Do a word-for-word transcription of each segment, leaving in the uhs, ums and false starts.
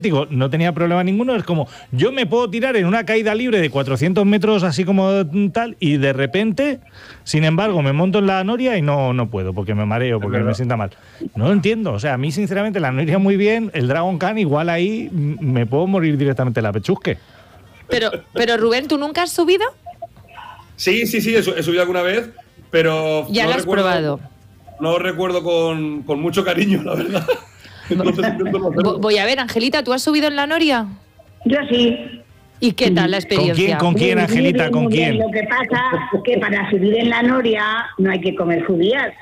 Digo, no tenía problema ninguno, es como, yo me puedo tirar en una caída libre de cuatrocientos metros, así como tal, y de repente, sin embargo, me monto en la noria y no, no puedo, porque me mareo, porque me sienta mal. No lo entiendo, o sea, a mí sinceramente la noria muy bien, el Dragon Khan igual ahí me puedo morir directamente en la pechusque. Pero, pero Rubén, ¿tú nunca has subido? Sí, sí, sí, he, he subido alguna vez, pero... Ya no lo has recuerdo, probado. No lo recuerdo con, con mucho cariño, la verdad. Entonces, Voy a ver, Angelita, ¿tú has subido en la noria? Yo sí. ¿Y qué tal la experiencia? ¿Con quién, con quién Angelita? ¿Con quién? Lo que pasa es que para subir en la noria no hay que comer judías.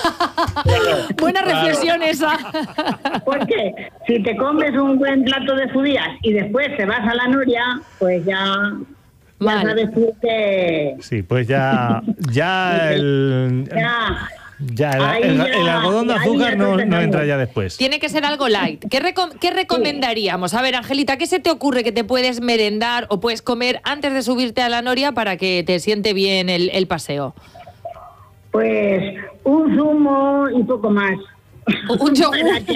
Buena reflexión esa. Porque si te comes un buen plato de judías y después te vas a la noria, pues ya... Mal. Ya sabes tú que... Sí, pues ya... Ya el... Ya... Ya, el, el, el algodón de azúcar no, no entra ya después. Tiene que ser algo light. ¿Qué, recom ¿Qué recomendaríamos? A ver, Angelita, ¿qué se te ocurre que te puedes merendar o puedes comer antes de subirte a la noria para que te siente bien el, el paseo? Pues un zumo y poco más. Un yogur.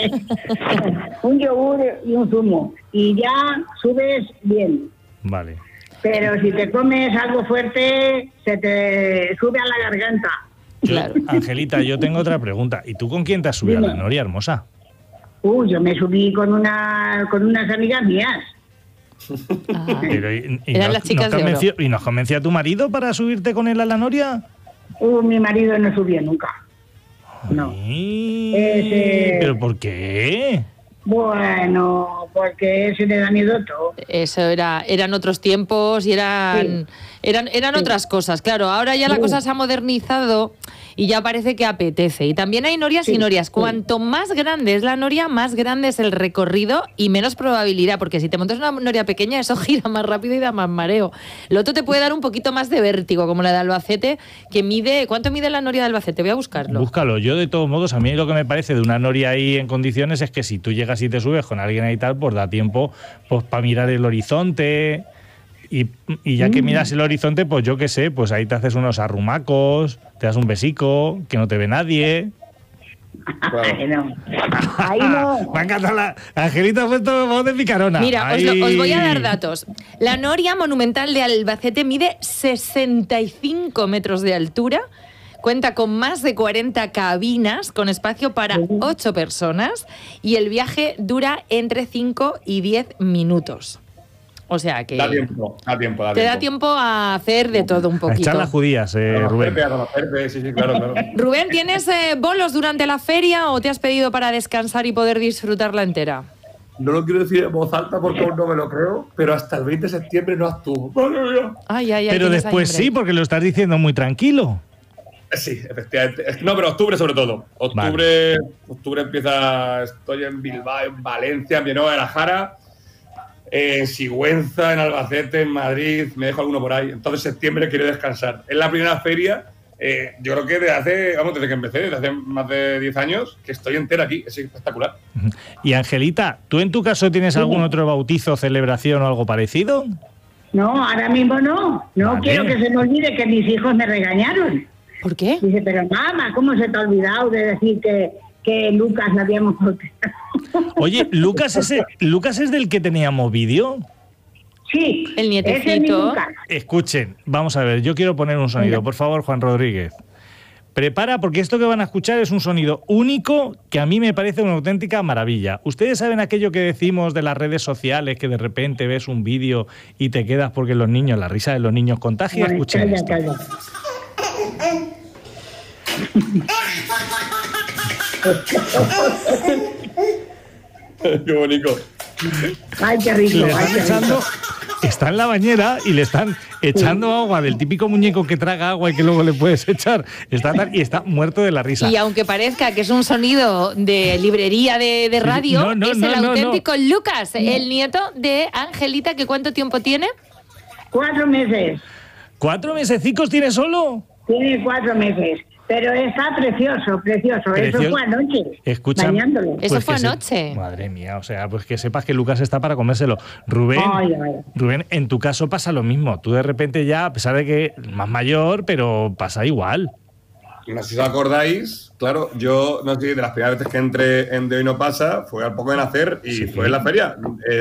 Un yogur y un zumo. Y ya subes bien. Vale. Pero si te comes algo fuerte, se te sube a la garganta. Yo, claro. Angelita, yo tengo otra pregunta. ¿Y tú con quién te has subido Dime. a la noria, hermosa? Uy, yo me subí con una con unas amigas mías. Ah, Pero, y, y eran no, las chicas no de oro. ¿Y nos convenció a tu marido para subirte con él a la noria? Uh, mi marido no subió nunca. No. Ese... ¿Pero por qué? Bueno, porque ese le da miedo todo. Eso era, eran otros tiempos y eran, sí. eran, eran sí. otras cosas. Claro, ahora ya la sí. cosa se ha modernizado y ya parece que apetece. Y también hay norias sí. y norias. Cuanto más grande es la noria, más grande es el recorrido y menos probabilidad, porque si te montas una noria pequeña, eso gira más rápido y da más mareo. Lo otro te puede dar un poquito más de vértigo, como la de Albacete, que mide... ¿Cuánto mide la noria de Albacete? Voy a buscarlo. Búscalo. Yo, de todos modos, a mí lo que me parece de una noria ahí en condiciones es que si tú llegas y te subes con alguien ahí tal, pues da tiempo pues para mirar el horizonte y, y ya que miras el horizonte, pues yo qué sé, pues ahí te haces unos arrumacos, te das un besico, que no te ve nadie. Ay, no. Ahí no. Me encanta la... Angelita ha puesto voz de picarona. Mira, os, lo, os voy a dar datos. La noria monumental de Albacete mide sesenta y cinco metros de altura. Cuenta con más de cuarenta cabinas con espacio para ocho personas y el viaje dura entre cinco y diez minutos. O sea que... Da tiempo, da tiempo, da te tiempo. da tiempo a hacer de todo un poquito. A echar las judías, eh, a Rubén. A conocerte, sí, sí, claro, claro. Rubén, ¿tienes eh, bolos durante la feria o te has pedido para descansar y poder disfrutarla entera? No lo quiero decir en voz alta porque aún no me lo creo, pero hasta el veinte de septiembre no actúo. Ay, ay, ay, pero después sí, porque lo estás diciendo muy tranquilo. Sí, efectivamente. No, pero octubre sobre todo. Octubre, vale. octubre empieza. Estoy en Bilbao, en Valencia, en Villanueva de la Jara, en Sigüenza, en Albacete, en Madrid. Me dejo alguno por ahí. Entonces, septiembre quiero descansar. Es la primera feria. Eh, yo creo que desde hace, vamos, desde que empecé, desde hace más de diez años, que estoy entera aquí. Es espectacular. Y Angelita, ¿tú en tu caso tienes algún otro bautizo, celebración o algo parecido? No, ahora mismo no. No vale. quiero que se me olvide que mis hijos me regañaron. ¿Por qué? Dice, pero mamá, ¿cómo se te ha olvidado de decir que, que Lucas la habíamos bautizado? Oye, ¿Lucas es, el, ¿Lucas es del que teníamos vídeo? Sí, el nietecito. Escuchen, vamos a ver, yo quiero poner un sonido, por favor, Juan Rodríguez. Prepara, porque esto que van a escuchar es un sonido único que a mí me parece una auténtica maravilla. Ustedes saben aquello que decimos de las redes sociales, que de repente ves un vídeo y te quedas porque los niños, la risa de los niños contagia. Bueno, escuchen calla, esto. Calla. Qué bonito. Ay, qué rico. Le están ay, qué echando, rico. Está en la bañera y le están echando agua del típico muñeco que traga agua y que luego le puedes echar. Está tal, y está muerto de la risa. Y aunque parezca que es un sonido de librería de, de radio, no, no, es no, el no, auténtico no. Lucas, el nieto de Angelita, que ¿cuánto tiempo tiene? Cuatro meses. ¿Cuatro mesecicos tiene solo? Tiene cuatro meses. Pero está precioso, precioso. Precioso. Eso fue anoche. Escucha, bañándolo. Eso pues fue se... anoche. Madre mía, o sea, pues que sepas que Lucas está para comérselo. Rubén, ay, ay. Rubén, en tu caso pasa lo mismo. Tú de repente ya, a pesar de que más mayor, pero pasa igual. No sé si os acordáis, claro, yo no sé, de las primeras veces que entré en De Hoy No Pasa fue al poco de nacer y sí, fue en la feria. Eh,